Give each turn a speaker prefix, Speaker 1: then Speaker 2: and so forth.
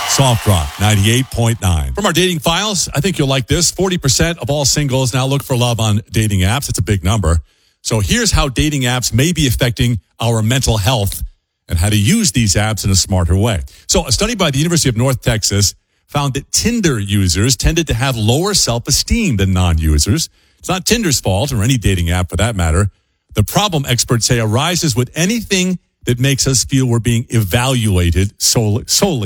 Speaker 1: Soft Rock 98.9. From our dating files, I think you'll like this. 40% of all singles now look for love on dating apps. It's a big number. So here's how dating apps may be affecting our mental health and how to use these apps in a smarter way. So a study by the University of North Texas found that Tinder users tended to have lower self-esteem than non-users. It's not Tinder's fault, or any dating app for that matter. The problem, experts say, arises with anything that makes us feel we're being evaluated solely